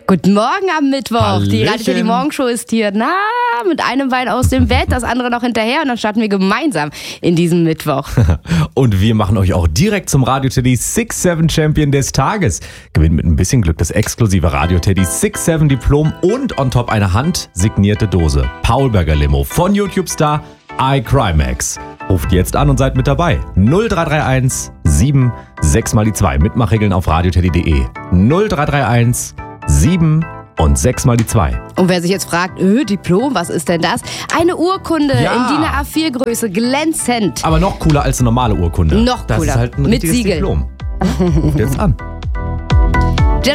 Guten Morgen am Mittwoch. Hallöchen. Die Radio Teddy Morgenshow ist hier, mit einem Bein aus dem Bett, das andere noch hinterher und dann starten wir gemeinsam in diesen Mittwoch. Und wir machen euch auch direkt zum Radio Teddy 6-7 Champion des Tages. Gewinnt mit ein bisschen Glück das exklusive Radio Teddy 6-7 Diplom und on top eine handsignierte Dose. Paulberger Limo von YouTube-Star iCrimex. Ruft jetzt an und seid mit dabei. 0331 7 6 mal die 2. Mitmachregeln auf radioteddy.de. 0331 7 und 6 mal die 2. Und wer sich jetzt fragt, Diplom, was ist denn das? Eine Urkunde in DIN A4 Größe, glänzend. Aber noch cooler als eine normale Urkunde. Noch cooler. Das ist halt ein Mit richtiges Siegel. Diplom. Ruft jetzt an.